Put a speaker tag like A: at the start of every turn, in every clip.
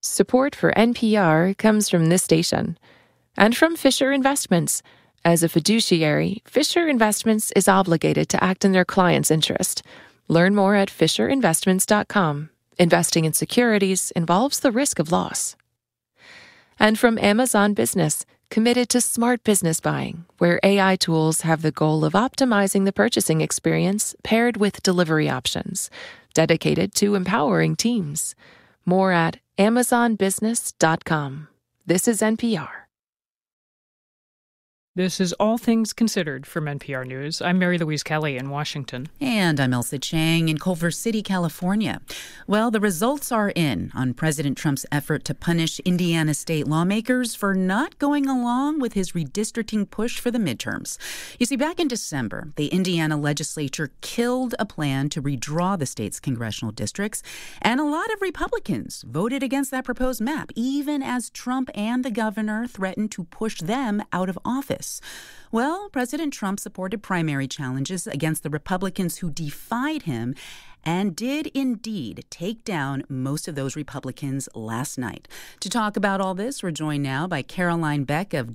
A: Support for NPR comes from this station and from Fisher Investments. As a fiduciary, Fisher Investments is obligated to act in their client's interest. Learn more at fisherinvestments.com. Investing in securities involves the risk of loss. And from Amazon Business, committed to smart business buying, where AI tools have the goal of optimizing the purchasing experience paired with delivery options, dedicated to empowering teams. More at amazonbusiness.com. This is NPR.
B: This is All Things Considered from NPR News. I'm Mary Louise Kelly in Washington.
C: And I'm Elsa Chang in Culver City, California. Well, the results are in on President Trump's effort to punish Indiana state lawmakers for not going along with his redistricting push for the midterms. You see, back in December, the Indiana legislature killed a plan to redraw the state's congressional districts, and a lot of Republicans voted against that proposed map, even as Trump and the governor threatened to push them out of office. Well, President Trump supported primary challenges against the Republicans who defied him and did indeed take down most of those Republicans last night. To talk about all this, we're joined now by Caroline Beck of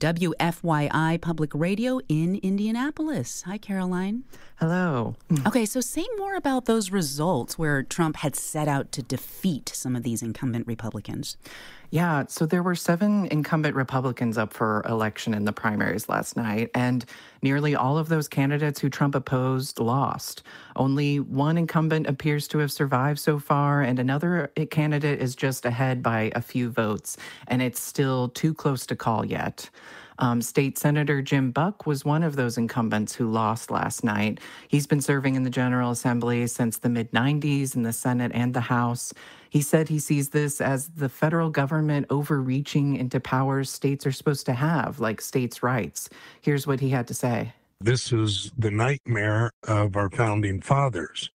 C: WFYI Public Radio in Indianapolis. Hi, Caroline.
D: Hello.
C: Okay, so say more about those results where Trump had set out to defeat some of these incumbent Republicans.
D: Yeah, so there were 7 incumbent Republicans up for election in the primaries last night, and nearly all of those candidates who Trump opposed lost. Only one incumbent appears to have survived so far, and another candidate is just ahead by a few votes, and it's still too close to call yet. State Senator Jim Buck was one of those incumbents who lost last night. He's been serving in the General Assembly since the mid-90s in the Senate and the House. He said he sees this as the federal government overreaching into powers states are supposed to have, like states' rights. Here's what he had to say.
E: This is the nightmare of our founding fathers.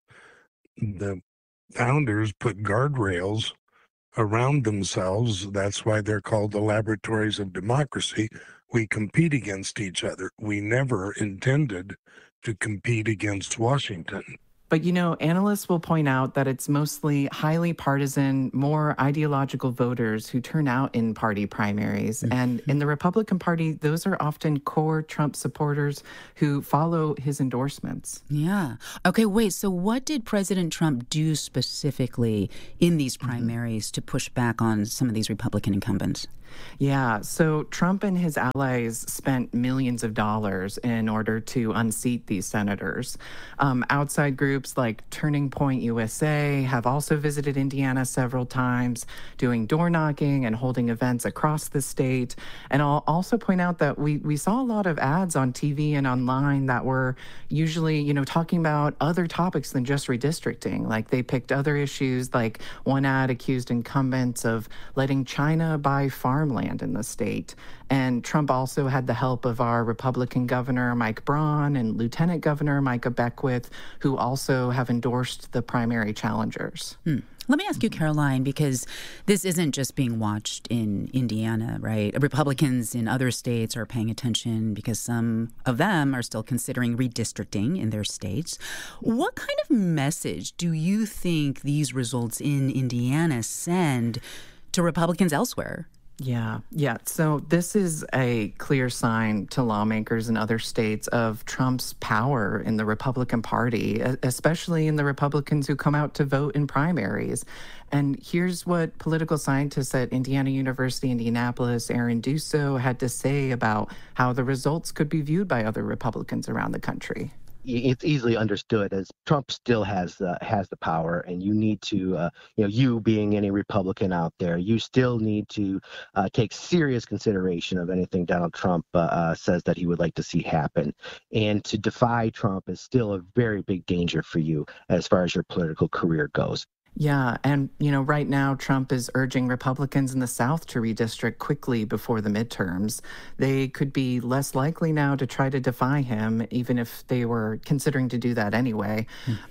E: The founders put guardrails around themselves. That's why they're called the laboratories of democracy. We compete against each other. We never intended to compete against Washington.
D: But, you know, analysts will point out that it's mostly highly partisan, more ideological voters who turn out in party primaries. And in the Republican Party, those are often core Trump supporters who follow his endorsements.
C: Yeah. Okay, wait. So what did President Trump do specifically in these primaries to push back on some of these Republican incumbents?
D: Yeah, so Trump and his allies spent millions of dollars in order to unseat these senators. Outside groups like Turning Point USA have also visited Indiana several times, doing door knocking and holding events across the state. And I'll also point out that we saw a lot of ads on TV and online that were usually, you know, talking about other topics than just redistricting. Like they picked other issues, like one ad accused incumbents of letting China buy farmland in the state. And Trump also had the help of our Republican Governor Mike Braun and Lieutenant Governor Micah Beckwith, who also have endorsed the primary challengers.
C: Let me ask you, Caroline, because this isn't just being watched in Indiana, right? Republicans in other states are paying attention because some of them are still considering redistricting in their states. What kind of message do you think these results in Indiana send to Republicans elsewhere?
D: Yeah. So this is a clear sign to lawmakers in other states of Trump's power in the Republican Party, especially in the Republicans who come out to vote in primaries. And here's what political scientist at Indiana University, Indianapolis, Aaron Dusso, had to say about how the results could be viewed by other Republicans around the country.
F: It's easily understood as Trump still has the power, and you need to, you being any Republican out there, you still need to take serious consideration of anything Donald Trump says that he would like to see happen. And to defy Trump is still a very big danger for you as far as your political career goes.
D: Yeah, and, right now Trump is urging Republicans in the South to redistrict quickly before the midterms. They could be less likely now to try to defy him, even if they were considering to do that anyway,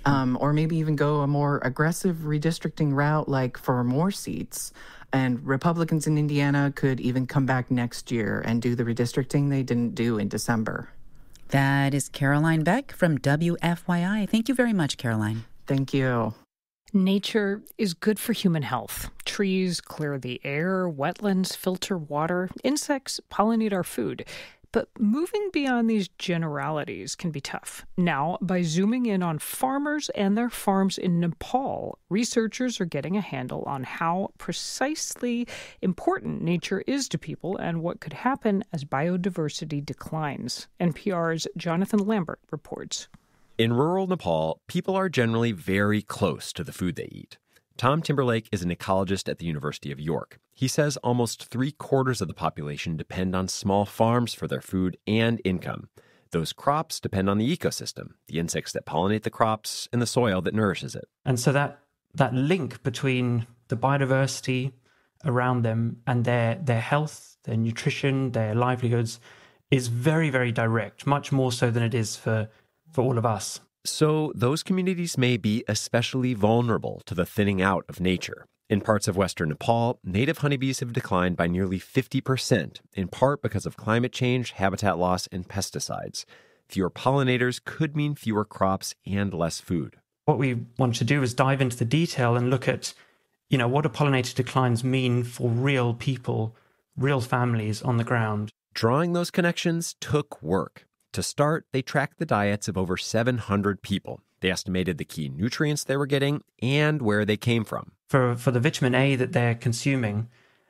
D: or maybe even go a more aggressive redistricting route, like for more seats. And Republicans in Indiana could even come back next year and do the redistricting they didn't do in December.
C: That is Caroline Beck from WFYI. Thank you very much, Caroline.
D: Thank you.
B: Nature is good for human health. trees clear the air, wetlands filter water, insects pollinate our food. But moving beyond these generalities can be tough. Now, by zooming in on farmers and their farms in Nepal, researchers are getting a handle on how precisely important nature is to people and what could happen as biodiversity declines. NPR's Jonathan Lambert reports.
G: In rural Nepal, people are generally very close to the food they eat. Tom Timberlake is an ecologist at the University of York. He says almost 3/4 of the population depend on small farms for their food and income. Those crops depend on the ecosystem, the insects that pollinate the crops, and the soil that nourishes it.
H: And so that link between the biodiversity around them and their health, their nutrition, their livelihoods is very, very direct, much more so than it is for all of us.
G: So those communities may be especially vulnerable to the thinning out of nature. In parts of western Nepal, native honeybees have declined by nearly 50%, in part because of climate change, habitat loss, and pesticides. Fewer pollinators could mean fewer crops and less food.
H: What we want to do is dive into the detail and look at, what do pollinator declines mean for real people, real families on the ground.
G: Drawing those connections took work. To start, they tracked the diets of over 700 people. They estimated the key nutrients they were getting and where they came from.
H: For the vitamin A that they're consuming,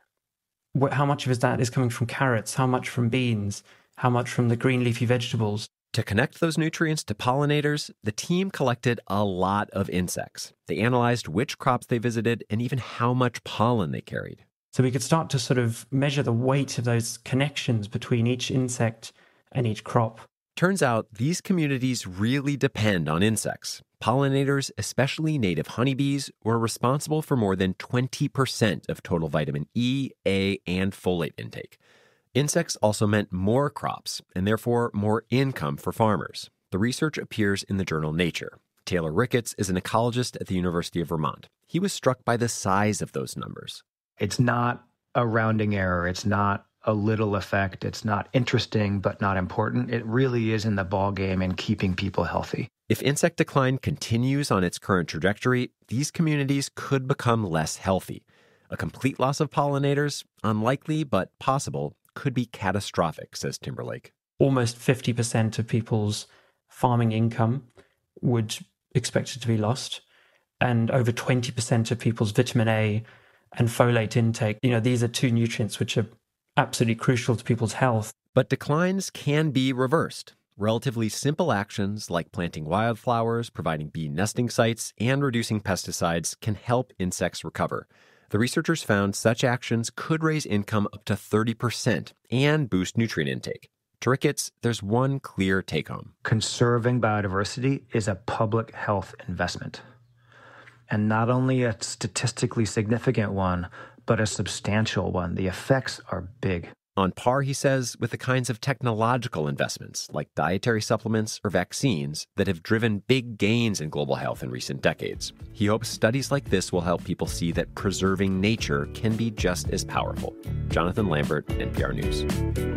H: how much of that is coming from carrots, how much from beans, how much from the green leafy vegetables?
G: To connect those nutrients to pollinators, the team collected a lot of insects. They analyzed which crops they visited and even how much pollen they carried.
H: So we could start to sort of measure the weight of those connections between each insect and each crop.
G: Turns out these communities really depend on insects. Pollinators, especially native honeybees, were responsible for more than 20% of total vitamin E, A, and folate intake. Insects also meant more crops and therefore more income for farmers. The research appears in the journal Nature. Taylor Ricketts is an ecologist at the University of Vermont. He was struck by the size of those numbers.
I: It's not a rounding error. It's not a little effect. It's not interesting, but not important. It really is in the ballgame in keeping people healthy.
G: If insect decline continues on its current trajectory, these communities could become less healthy. A complete loss of pollinators, unlikely but possible, could be catastrophic, says Timberlake.
H: Almost 50% of people's farming income would expect it to be lost, and over 20% of people's vitamin A and folate intake. These are two nutrients which are absolutely crucial to people's health.
G: But declines can be reversed. Relatively simple actions like planting wildflowers, providing bee nesting sites, and reducing pesticides can help insects recover. The researchers found such actions could raise income up to 30% and boost nutrient intake. To Ricketts, there's one clear take-home.
I: Conserving biodiversity is a public health investment. And not only a statistically significant one, but a substantial one. The effects are big.
G: On par, he says, with the kinds of technological investments like dietary supplements or vaccines that have driven big gains in global health in recent decades. He hopes studies like this will help people see that preserving nature can be just as powerful. Jonathan Lambert, NPR News.